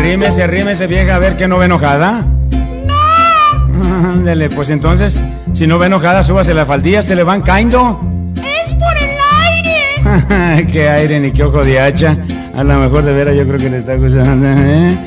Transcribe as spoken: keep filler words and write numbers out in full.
Arrímese, arrímese, vieja, a ver que no ve enojada. No. Ándele, pues entonces, si no ve enojada, súbase las faldillas, se le van cayendo. Es por el aire. Qué aire ni qué ojo de hacha. A lo mejor de veras yo creo que le está gustando, ¿eh?